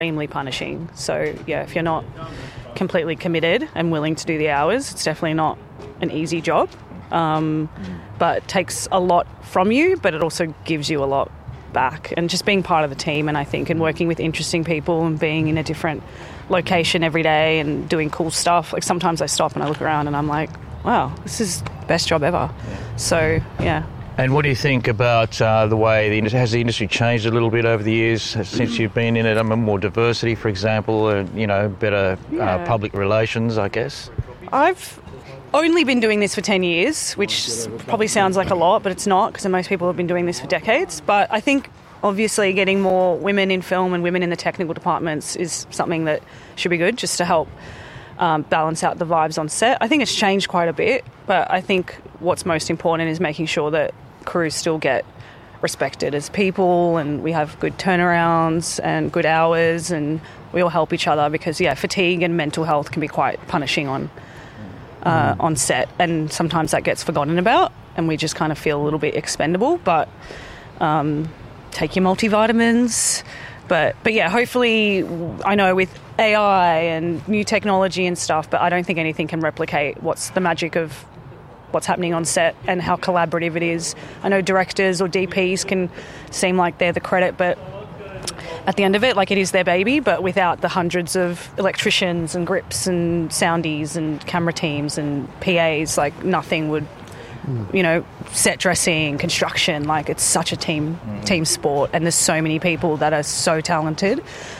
extremely punishing. So, yeah, if you're not completely committed and willing to do the hours, it's definitely not an easy job. But it takes a lot from you, but it also gives you a lot back. And just being part of the team, and I think, and working with interesting people and being in a different location every day and doing cool stuff. Like, sometimes I stop and I look around and I'm like, wow, this is the best job ever. So, yeah. And what do you think about the way has the industry changed a little bit over the years since you've been in it? I mean, more diversity, for example, better public relations, I guess? I've only been doing this for 10 years, which probably sounds like a lot, but it's not, because most people have been doing this for decades. But I think, obviously, getting more women in film and women in the technical departments is something that should be good, just to help balance out the vibes on set. I think it's changed quite a bit, but I think what's most important is making sure that crews still get respected as people, and we have good turnarounds and good hours, and we all help each other, because fatigue and mental health can be quite punishing on set, and sometimes that gets forgotten about and we just kind of feel a little bit expendable. But take your multivitamins. But yeah, hopefully, I know with AI and new technology and stuff, but I don't think anything can replicate what's the magic of what's happening on set and how collaborative it is. I know directors or DPs can seem like they're the credit, but at the end of it, like, it is their baby, but without the hundreds of electricians and grips and soundies and camera teams and PAs, like, nothing would, set dressing, construction, like, it's such a team sport, and there's so many people that are so talented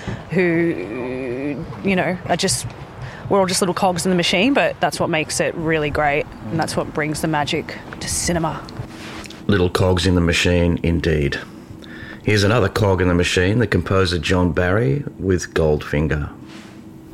who, are just, we're all just little cogs in the machine, but that's what makes it really great, and that's what brings the magic to cinema. Little cogs in the machine, indeed. Here's another cog in the machine, the composer John Barry with Goldfinger.